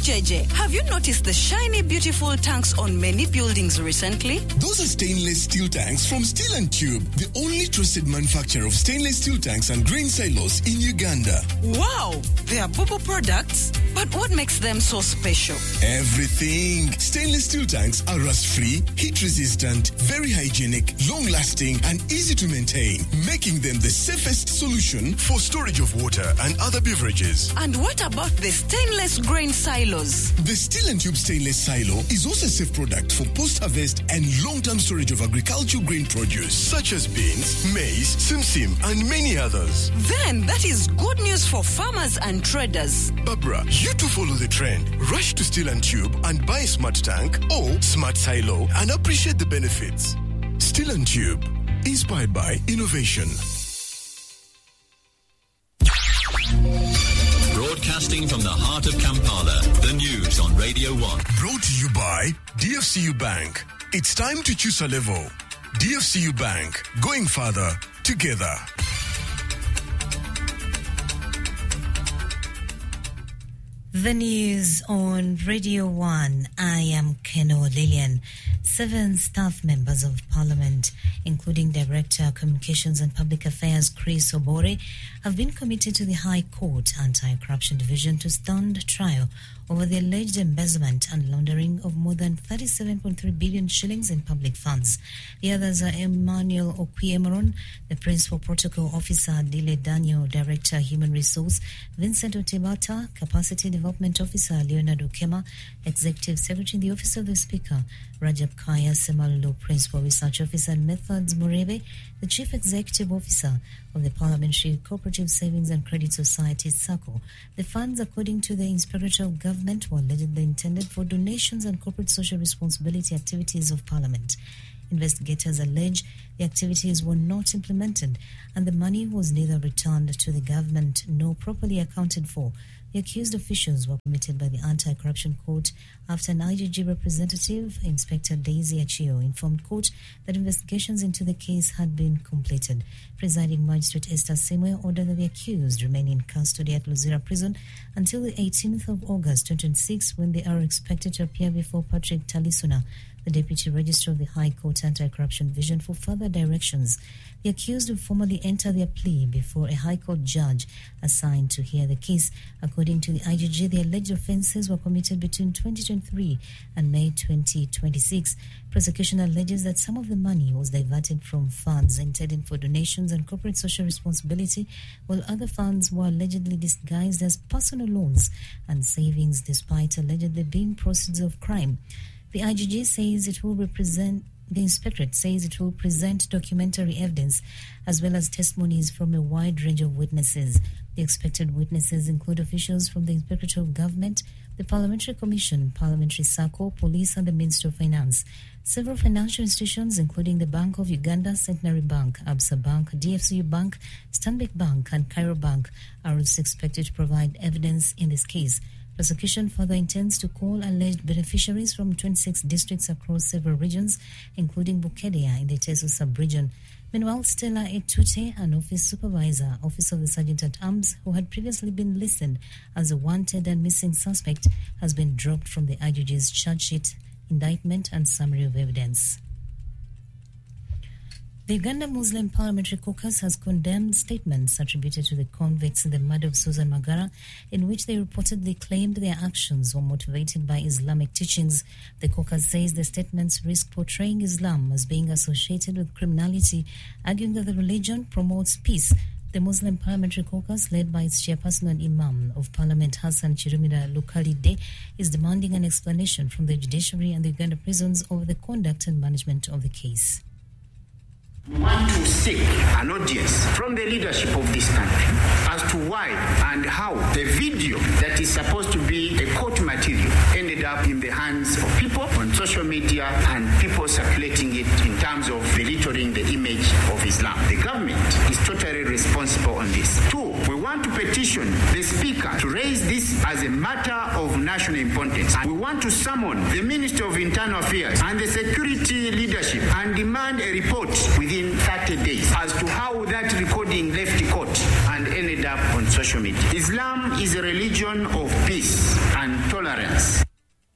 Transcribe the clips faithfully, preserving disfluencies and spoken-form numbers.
J J, have you noticed the shiny, beautiful tanks on many buildings recently? Those are stainless steel tanks from Steel and Tube, the only trusted manufacturer of stainless steel tanks and grain silos in Uganda. Wow, they are Bobo products? But what makes them so special? Everything. Stainless steel tanks are rust-free, heat-resistant, very hygienic, long-lasting, and easy to maintain, making them the safest solution for storage of water and other beverages. And what about the stainless grain silos? The Steel and Tube stainless silo is also a safe product for post-harvest and long-term storage of agricultural grain produce, such as beans, maize, simsim, and many others. Then that is good news for farmers and traders. Barbara, you too follow the trend. Rush to Steel and Tube and buy a smart tank or smart silo and appreciate the benefits. Steel and Tube, inspired by innovation. Broadcasting from the heart of Kampala, the news on Radio one. Brought to you by D F C U Bank. It's time to choose a level. D F C U Bank, going further together. The news on Radio one. I am Keno Lillian. Seven staff members of Parliament, including Director Communications and Public Affairs Chris Obore, have been committed to the High Court Anti-Corruption Division to stand trial over the alleged embezzlement and laundering of more than thirty-seven point three billion shillings in public funds. The others are Emmanuel Okwiemoron, the Principal Protocol Officer, Dile Daniel, Director Human Resource, Vincent Otibata, Capacity Development Officer, Leonard Okema, Executive Secretary in the Office of the Speaker, Rajab Kaya Semalulu, Principal Research Officer, and Methods Murebe, the Chief Executive Officer of the Parliamentary Cooperative Savings and Credit Society, SACCO. The funds, according to the Inspectorate of Government, were allegedly intended for donations and corporate social responsibility activities of Parliament. Investigators allege the activities were not implemented and the money was neither returned to the government nor properly accounted for. The accused officials were committed by the Anti-Corruption Court after an I G G representative, Inspector Daisy Achio, informed court that investigations into the case had been completed. Presiding Magistrate Esther Simwe ordered that the accused remain in custody at Luzira Prison until the eighteenth of August twenty twenty-six, when they are expected to appear before Patrick Talisuna, the Deputy Registrar of the High Court Anti-Corruption Division, for further directions. The accused will formally enter their plea before a High Court judge assigned to hear the case. According to the I G G, the alleged offences were committed between twenty twenty-three and May twenty twenty-six. Prosecution alleges that some of the money was diverted from funds intended for donations and corporate social responsibility, while other funds were allegedly disguised as personal loans and savings, despite allegedly being proceeds of crime. The I G G says it will represent The Inspectorate says it will present documentary evidence as well as testimonies from a wide range of witnesses. The expected witnesses include officials from the Inspectorate of Government, the Parliamentary Commission, Parliamentary SACCO, Police, and the Ministry of Finance. Several financial institutions, including the Bank of Uganda, Centenary Bank, Absa Bank, D F C U Bank, Stanbic Bank, and Cairo Bank, are also expected to provide evidence in this case. Prosecution further intends to call alleged beneficiaries from twenty-six districts across several regions, including Bukedea in the Teso sub-region. Meanwhile, Stella Etute, an office supervisor, Office of the Sergeant-at-Arms, who had previously been listed as a wanted and missing suspect, has been dropped from the I G G's charge sheet, indictment, and summary of evidence. The Uganda Muslim Parliamentary Caucus has condemned statements attributed to the convicts in the murder of Susan Magara, in which they reportedly claimed their actions were motivated by Islamic teachings. The caucus says the statements risk portraying Islam as being associated with criminality, arguing that the religion promotes peace. The Muslim Parliamentary Caucus, led by its chairperson and Imam of Parliament Hassan Chirumira Lukalide, is demanding an explanation from the judiciary and the Uganda prisons over the conduct and management of the case. We want to seek an audience from the leadership of this country as to why and how the video that is supposed to be a court material ended up in the hands of people on social media and people circulating it in terms of belittling the image of Islam. The government is totally responsible on this. Two, we want to petition the Speaker to raise this as a matter of national importance. And we want to summon the Minister of Internal Affairs and the security leadership and demand a report within thirty days as to how that recording left the court and ended up on social social media. Islam is a religion of peace and tolerance.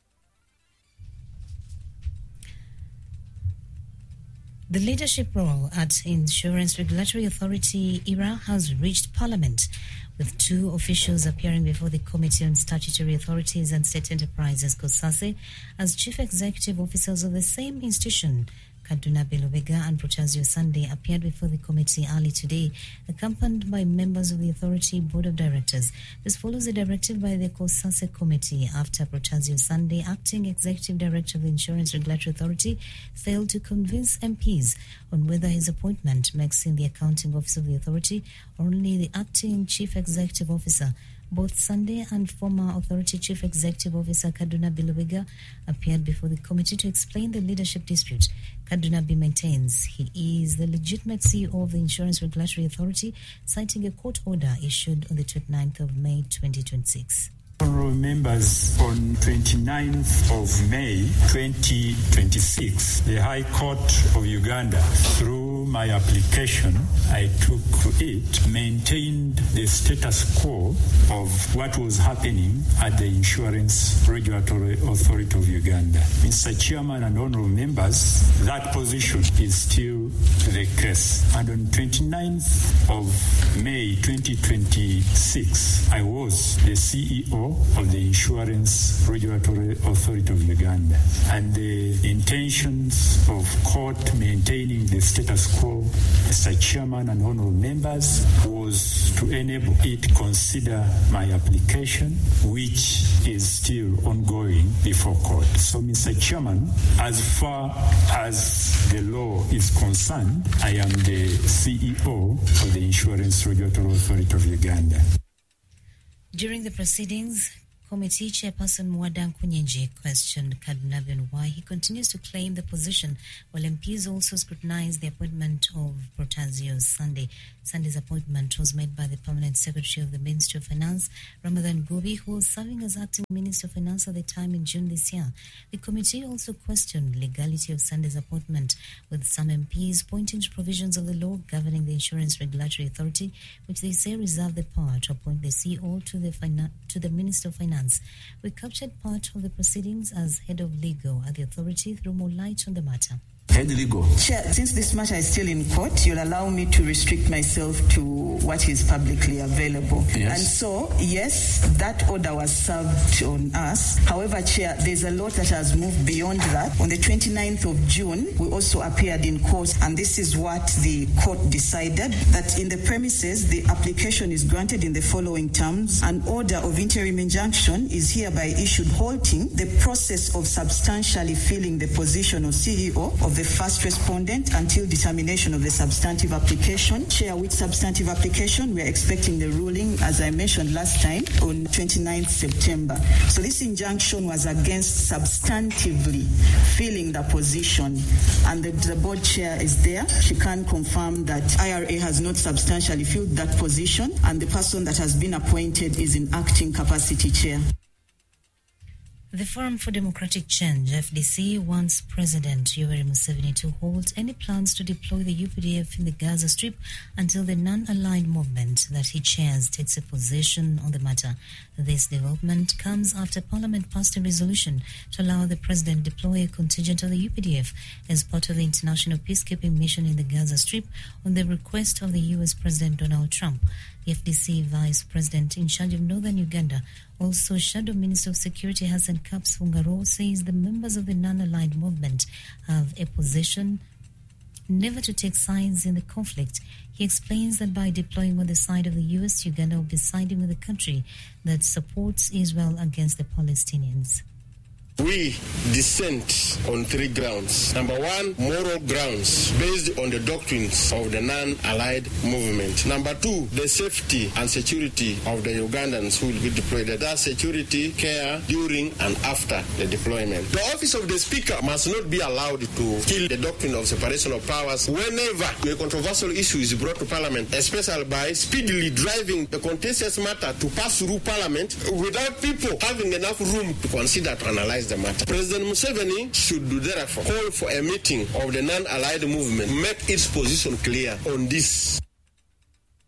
The leadership role at Insurance Regulatory Authority I R A has reached Parliament, with two officials appearing before the Committee on Statutory Authorities and State Enterprises, COSASE, as chief executive officers of the same institution. Kaduna Belobega and Protazio Sunday appeared before the committee early today, accompanied by members of the authority board of directors. This follows a directive by the COSASE committee after Protazio Sunday, acting executive director of the Insurance Regulatory Authority, failed to convince M Ps on whether his appointment makes him the accounting officer of the authority or only the acting chief executive officer. Both Sunday and former authority chief executive officer Kaduna Belobega appeared before the committee to explain the leadership dispute. Kaduna B maintains he is the legitimate C E O of the Insurance Regulatory Authority, citing a court order issued on the twenty-ninth of May twenty twenty-six. Honourable members, on twenty-ninth of May twenty twenty-six, the High Court of Uganda, through my application I took it, maintained the status quo of what was happening at the Insurance Regulatory Authority of Uganda. Mister Chairman and honourable members, that position is still the case. And on twenty-ninth of May twenty twenty-six, I was the C E O of the Insurance Regulatory Authority of Uganda, and the intentions of court maintaining the status quo, Mister Chairman and honourable members, was to enable it to consider my application, which is still ongoing before court. So, Mister Chairman, as far as the law is concerned, I am the C E O of the Insurance Regulatory Authority of Uganda. During the proceedings, Committee Chairperson Mwada Nkunyenje questioned Kaduna on why he continues to claim the position, while M Ps also scrutinized the appointment of Protazio Sunday. Sunday's appointment was made by the Permanent Secretary of the Ministry of Finance, Ramadan Gobi, who was serving as acting Minister of Finance at the time in June this year. The committee also questioned legality of Sunday's appointment, with some M Ps pointing to provisions of the law governing the Insurance Regulatory Authority, which they say reserve the power to appoint the C E O to the, fina- to the Minister of Finance. We captured part of the proceedings as head of legal at the authority through more light on the matter. Head legal. Chair, since this matter is still in court, you'll allow me to restrict myself to what is publicly available. Yes. And so, yes, that order was served on us. However, Chair, there's a lot that has moved beyond that. On the twenty-ninth of June, we also appeared in court, and this is what the court decided, that in the premises, the application is granted in the following terms. An order of interim injunction is hereby issued halting the process of substantially filling the position of C E O of the first respondent until determination of the substantive application. Chair, with substantive application, we're expecting the ruling, as I mentioned last time, on twenty-ninth September. So this injunction was against substantively filling the position, and the, the board chair is there. She can confirm that I R A has not substantially filled that position, and the person that has been appointed is in acting capacity, Chair. The Forum for Democratic Change, F D C, wants President Yoweri Museveni to halt any plans to deploy the U P D F in the Gaza Strip until the non-aligned movement that he chairs takes a position on the matter. This development comes after Parliament passed a resolution to allow the President to deploy a contingent of the U P D F as part of the international peacekeeping mission in the Gaza Strip on the request of the U S President Donald Trump. The F D C Vice President in charge of Northern Uganda, also Shadow Minister of Security Hassan Kaps Fungaro, says the members of the non-aligned movement have a position never to take sides in the conflict. He explains that by deploying on the side of the U S, Uganda will be siding with a country that supports Israel against the Palestinians. We dissent on three grounds. Number one, moral grounds based on the doctrines of the non-allied movement. Number two, the safety and security of the Ugandans who will be deployed. That security care during and after the deployment. The office of the Speaker must not be allowed to kill the doctrine of separation of powers whenever a controversial issue is brought to Parliament, especially by speedily driving the contentious matter to pass through Parliament without people having enough room to consider to analyze the matter. President Museveni should therefore call for a meeting of the non-allied movement, make its position clear on this.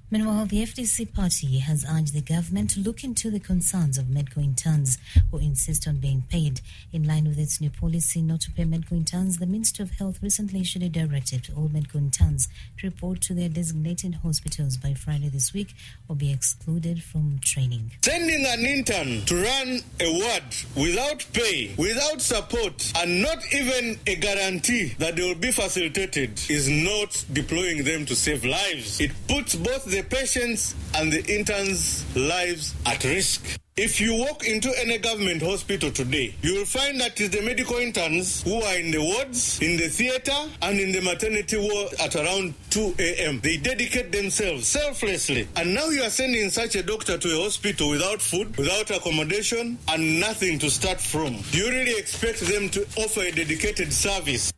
Meanwhile, the F D C party has urged the government to look into the concerns of Medco interns who insist on being paid. In line with its new policy not to pay Medco interns, the Ministry of Health recently issued a directive to all Medco interns to report to their designated hospitals by Friday this week or be excluded from training. Sending an intern to run a ward without pay, without support, and not even a guarantee that they will be facilitated is not deploying them to save lives. It puts both the patients and the interns' lives at risk. If you walk into any government hospital today, you will find that it's the medical interns who are in the wards, in the theatre, and in the maternity ward at around two a.m. They dedicate themselves selflessly. And now you are sending such a doctor to a hospital without food, without accommodation, and nothing to start from. Do you really expect them to offer a dedicated service?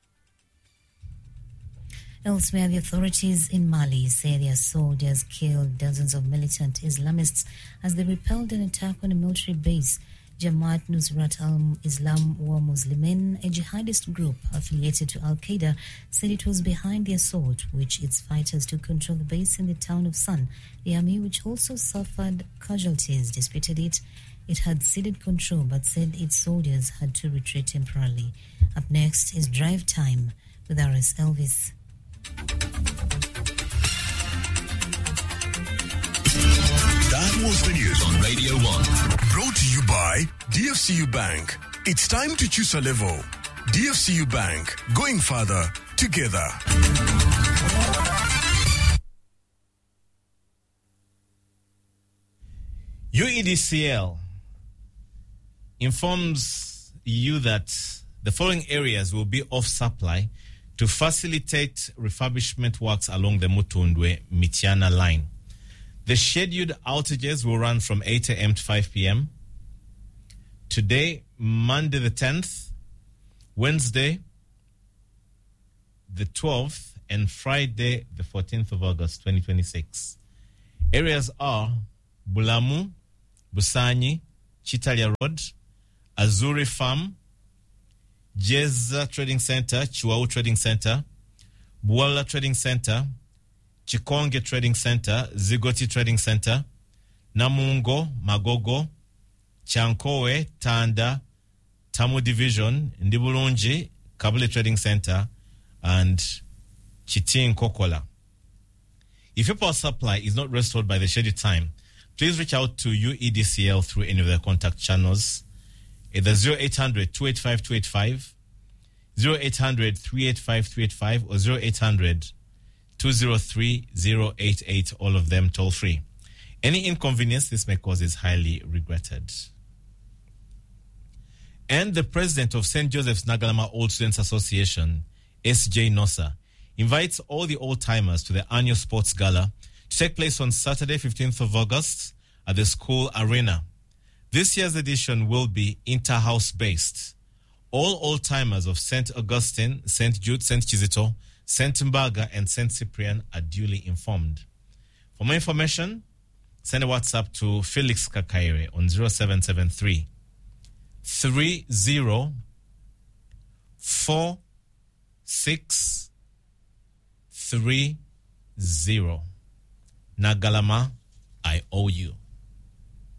Elsewhere, the authorities in Mali say their soldiers killed dozens of militant Islamists as they repelled an attack on a military base. Jamaat Nusrat al-Islam wa Muslimin, a jihadist group affiliated to Al-Qaeda, said it was behind the assault, which its fighters took control of the base in the town of San. The army, which also suffered casualties, disputed it. It had ceded control but said its soldiers had to retreat temporarily. Up next is Drive Time with R S Elvis. That was the news on Radio one. Brought to you by D F C U Bank. It's time to choose a level. D F C U Bank, going further together. U E D C L informs you that the following areas will be off supply to facilitate refurbishment works along the Mutundwe-Mityana line. The scheduled outages will run from eight a.m. to five p.m. Today, Monday the tenth, Wednesday the twelfth, and Friday the fourteenth of August twenty twenty-six. Areas are Bulamu, Busanyi, Chitalia Road, Azuri Farm, Jeza Trading Center, Chiwau Trading Center, Buala Trading Center, Chikonge Trading Center, Zigoti Trading Center, Namungo, Magogo, Chankowe, Tanda, Tamu Division, Ndibulunji, Kabule Trading Center, and Chitin Kokola. If your power supply is not restored by the scheduled time, please reach out to U E D C L through any of their contact channels, either zero eight hundred, two eight five, two eight five, zero eight hundred, three eight five, three eight five, or zero eight hundred, two zero three, zero eight eight, all of them toll free. Any inconvenience this may cause is highly regretted. And the president of Saint Joseph's Nagalama Old Students Association, S J Nosa, invites all the old-timers to the annual sports gala to take place on Saturday, fifteenth of August at the school arena. This year's edition will be inter-house based. All old-timers of Saint Augustine, Saint Jude, Saint Kizito, Saint Mbaga, and Saint Cyprian are duly informed. For more information, send a WhatsApp to Felix Kakaire on zero seven seven three, three zero, four six three zero. Nagalama, I owe you.